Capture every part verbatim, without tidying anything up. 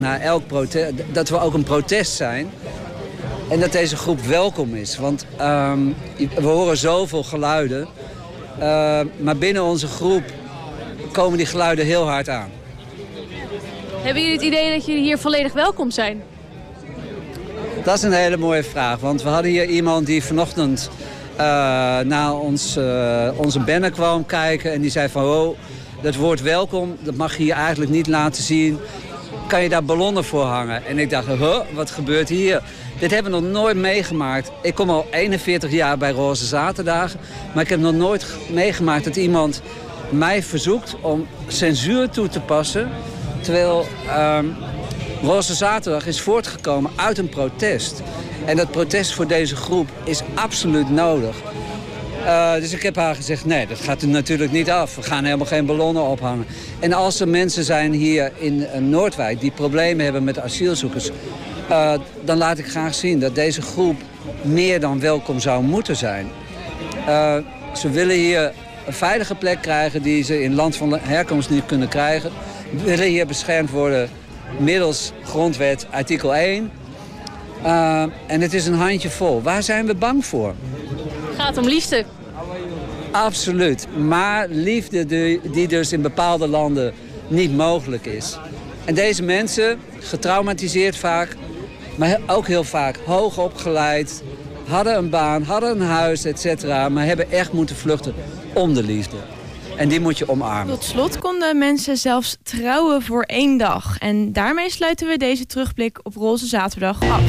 Na elk protest, dat we ook een protest zijn en dat deze groep welkom is. Want um, we horen zoveel geluiden, uh, maar binnen onze groep komen die geluiden heel hard aan. Hebben jullie het idee dat jullie hier volledig welkom zijn? Dat is een hele mooie vraag, want we hadden hier iemand die vanochtend uh, naar ons, uh, onze banner kwam kijken en die zei van, oh, dat woord welkom, dat mag je hier eigenlijk niet laten zien. Kan je daar ballonnen voor hangen? En ik dacht, huh, wat gebeurt hier? Dit hebben we nog nooit meegemaakt. Ik kom al eenenveertig jaar bij Roze Zaterdagen, maar ik heb nog nooit meegemaakt dat iemand mij verzoekt om censuur toe te passen. Terwijl um, Roze Zaterdag is voortgekomen uit een protest. En dat protest voor deze groep is absoluut nodig. Uh, dus ik heb haar gezegd, nee, dat gaat er natuurlijk niet af. We gaan helemaal geen ballonnen ophangen. En als er mensen zijn hier in uh, Noordwijk die problemen hebben met asielzoekers, Uh, dan laat ik graag zien dat deze groep meer dan welkom zou moeten zijn. Uh, ze willen hier een veilige plek krijgen die ze in land van herkomst niet kunnen krijgen. We willen hier beschermd worden middels grondwet artikel één. Uh, en het is een handje vol. Waar zijn we bang voor? Het gaat om liefde. Absoluut. Maar liefde die, die dus in bepaalde landen niet mogelijk is. En deze mensen, getraumatiseerd vaak, maar ook heel vaak hoog opgeleid, hadden een baan, hadden een huis, et cetera, maar hebben echt moeten vluchten om de liefde. En die moet je omarmen. Tot slot konden mensen zelfs trouwen voor één dag. En daarmee sluiten we deze terugblik op Roze Zaterdag af.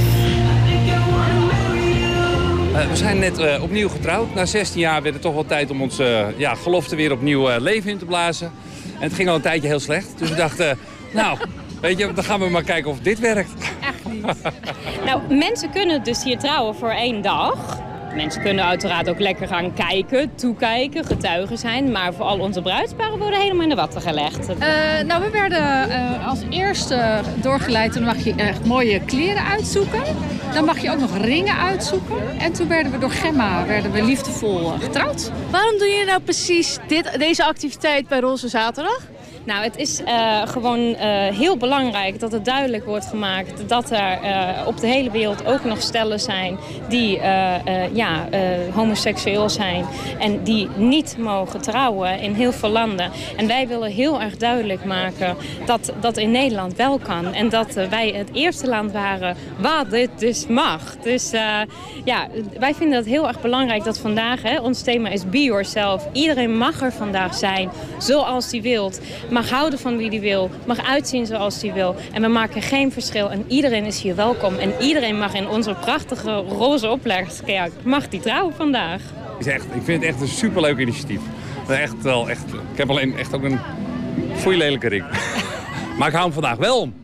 Uh, we zijn net uh, opnieuw getrouwd. Na zestien jaar werd het toch wel tijd om ons uh, ja, gelofte weer opnieuw uh, leven in te blazen. En het ging al een tijdje heel slecht. Dus we dachten, uh, nou, weet je, dan gaan we maar kijken of dit werkt. Echt niet. Nou, mensen kunnen dus hier trouwen voor één dag. Mensen kunnen uiteraard ook lekker gaan kijken, toekijken, getuigen zijn. Maar voor al onze bruidsparen worden helemaal in de watten gelegd. Uh, nou, we werden uh, als eerste doorgeleid. Toen mag je echt mooie kleren uitzoeken. Dan mag je ook nog ringen uitzoeken. En toen werden we door Gemma werden we liefdevol getrouwd. Waarom doen jullie nou precies dit, deze activiteit bij Roze Zaterdag? Nou, het is uh, gewoon uh, heel belangrijk dat het duidelijk wordt gemaakt dat er uh, op de hele wereld ook nog stellen zijn die uh, uh, ja, uh, homoseksueel zijn en die niet mogen trouwen in heel veel landen. En wij willen heel erg duidelijk maken dat dat in Nederland wel kan en dat uh, wij het eerste land waren waar dit dus mag. Dus uh, ja, wij vinden het heel erg belangrijk dat vandaag, hè, ons thema is Be Yourself. Iedereen mag er vandaag zijn zoals hij wilt. Mag houden van wie die wil, mag uitzien zoals die wil. En we maken geen verschil en iedereen is hier welkom. En iedereen mag in onze prachtige roze opleggerkerk, mag die trouwen vandaag. Is echt, ik vind het echt een superleuk initiatief. Echt wel, echt, ik heb alleen echt ook een foei lelijke ring. Maar ik hou hem vandaag wel om.